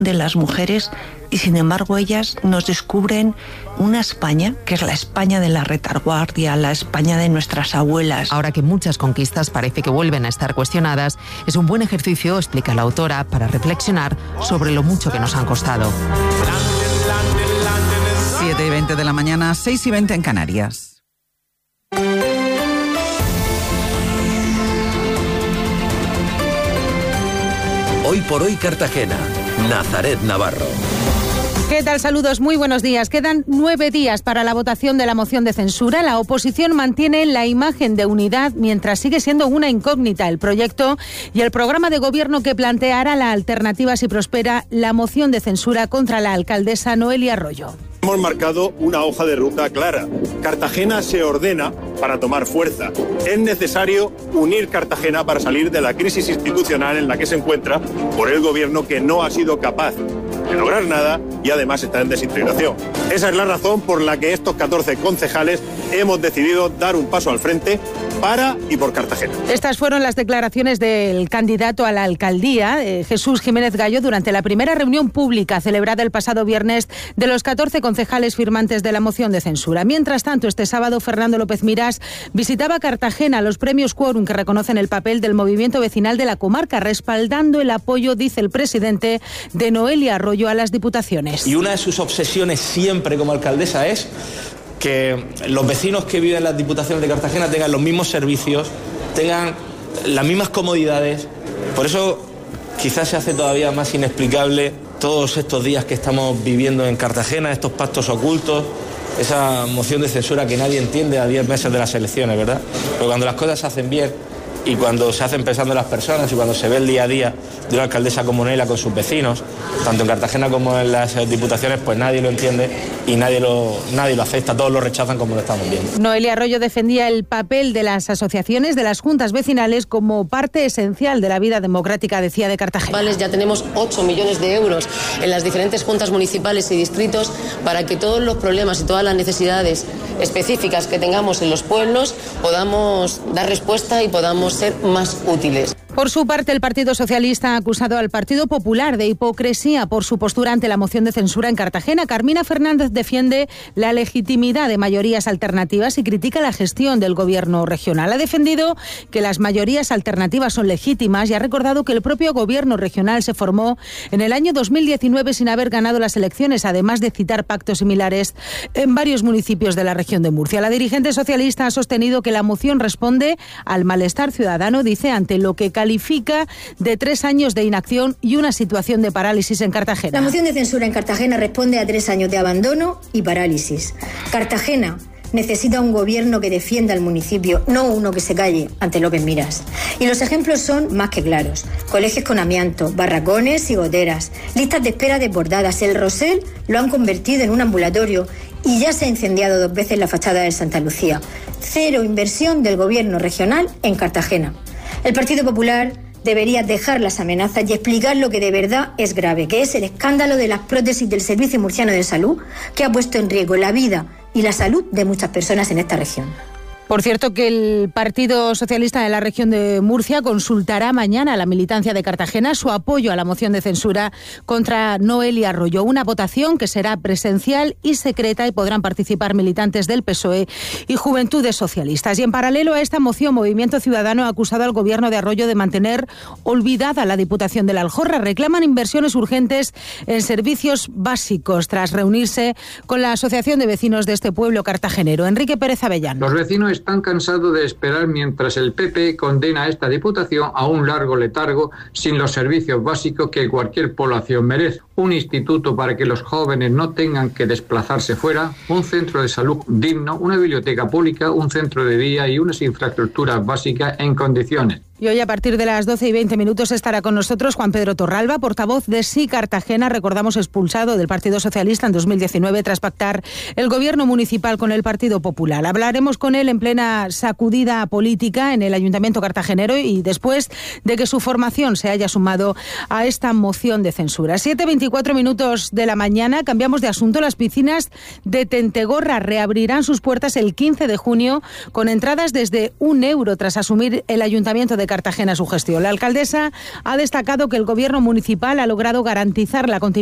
de las mujeres y sin embargo ellas nos descubren una España que es la España de la retaguardia, la España de nuestras abuelas. Ahora que muchas conquistas parece que vuelven a estar cuestionadas, es un buen ejercicio, explica la autora, para reflexionar sobre lo mucho que nos han costado. 7:20 de la mañana, 6:20 en Canarias. Hoy por hoy Cartagena. Nazaret Navarro. ¿Qué tal? Saludos, muy buenos días. Quedan 9 días para la votación de la moción de censura. La oposición mantiene la imagen de unidad mientras sigue siendo una incógnita el proyecto y el programa de gobierno que planteará la alternativa si prospera la moción de censura contra la alcaldesa Noelia Arroyo. Hemos marcado una hoja de ruta clara. Cartagena se ordena para tomar fuerza. Es necesario unir Cartagena para salir de la crisis institucional en la que se encuentra por el gobierno que no ha sido capaz de lograr nada y además está en desintegración. Esa es la razón por la que estos 14 concejales hemos decidido dar un paso al frente para y por Cartagena. Estas fueron las declaraciones del candidato a la alcaldía, Jesús Jiménez Gallo, durante la primera reunión pública celebrada el pasado viernes de los 14 concejales firmantes de la moción de censura. Mientras tanto, este sábado, Fernando López Miras visitaba Cartagena, los premios Quórum que reconocen el papel del movimiento vecinal de la comarca, respaldando el apoyo, dice el presidente, de Noelia Arroyo a las diputaciones. Y una de sus obsesiones siempre como alcaldesa es que los vecinos que viven en las diputaciones de Cartagena tengan los mismos servicios, tengan las mismas comodidades. Por eso quizás se hace todavía más inexplicable todos estos días que estamos viviendo en Cartagena, estos pactos ocultos, esa moción de censura que nadie entiende a 10 meses de las elecciones, ¿verdad? Pero cuando las cosas se hacen bien y cuando se hacen pensando en las personas y cuando se ve el día a día de una alcaldesa como Noelia con sus vecinos, tanto en Cartagena como en las diputaciones, pues nadie lo entiende y nadie lo acepta, todos lo rechazan como lo estamos viendo. Noelia Arroyo defendía el papel de las asociaciones, de las juntas vecinales, como parte esencial de la vida democrática, decía, de Cartagena. Ya tenemos 8 millones de euros en las diferentes juntas municipales y distritos para que todos los problemas y todas las necesidades específicas que tengamos en los pueblos podamos dar respuesta y podamos ser más útiles. Por su parte, el Partido Socialista ha acusado al Partido Popular de hipocresía por su postura ante la moción de censura en Cartagena. Carmina Fernández defiende la legitimidad de mayorías alternativas y critica la gestión del gobierno regional. Ha defendido que las mayorías alternativas son legítimas y ha recordado que el propio gobierno regional se formó en el año 2019 sin haber ganado las elecciones, además de citar pactos similares en varios municipios de la región de Murcia. La dirigente socialista ha sostenido que la moción responde al malestar ciudadano, dice, ante lo que califica de 3 años de inacción y una situación de parálisis en Cartagena. La moción de censura en Cartagena responde a 3 años de abandono y parálisis. Cartagena necesita un gobierno que defienda al municipio, no uno que se calle ante López Miras. Y los ejemplos son más que claros. Colegios con amianto, barracones y goteras, listas de espera desbordadas. El Rosell lo han convertido en un ambulatorio y ya se ha incendiado 2 veces la fachada de Santa Lucía. 0 inversión del gobierno regional en Cartagena. El Partido Popular debería dejar las amenazas y explicar lo que de verdad es grave, que es el escándalo de las prótesis del Servicio Murciano de Salud, que ha puesto en riesgo la vida y la salud de muchas personas en esta región. Por cierto, que el Partido Socialista de la región de Murcia consultará mañana a la militancia de Cartagena su apoyo a la moción de censura contra Noelia Arroyo. Una votación que será presencial y secreta y podrán participar militantes del PSOE y Juventudes Socialistas. Y en paralelo a esta moción, Movimiento Ciudadano ha acusado al gobierno de Arroyo de mantener olvidada la Diputación de la Aljorra. Reclaman inversiones urgentes en servicios básicos tras reunirse con la Asociación de Vecinos de este pueblo cartagenero. Enrique Pérez Avellán. Los vecinos están cansados de esperar mientras el PP condena a esta Diputación a un largo letargo sin los servicios básicos que cualquier población merece. Un instituto para que los jóvenes no tengan que desplazarse fuera, un centro de salud digno, una biblioteca pública, un centro de día y unas infraestructuras básicas en condiciones. Y hoy a partir de las 12:20 estará con nosotros Juan Pedro Torralba, portavoz de Sí Cartagena, recordamos expulsado del Partido Socialista en 2019 tras pactar el gobierno municipal con el Partido Popular. Hablaremos con él en plena sacudida política en el Ayuntamiento cartagenero y después de que su formación se haya sumado a esta moción de censura. 7:24 de la mañana, cambiamos de asunto. Las piscinas de Tentegorra reabrirán sus puertas el 15 de junio con entradas desde €1 tras asumir el Ayuntamiento de Cartagena su gestión. La alcaldesa ha destacado que el gobierno municipal ha logrado garantizar la continuidad